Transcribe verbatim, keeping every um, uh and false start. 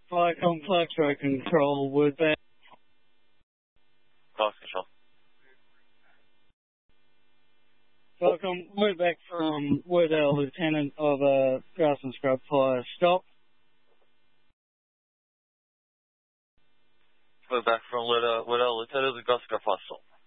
Flight complex, road control, would back. Cross control. Welcome, we're back from Woodell, Lieutenant of uh, Grouse and Scrub Fire. Stop. We're back from Woodell, Woodell Lieutenant of Grouse and Scrub Fire. Stop.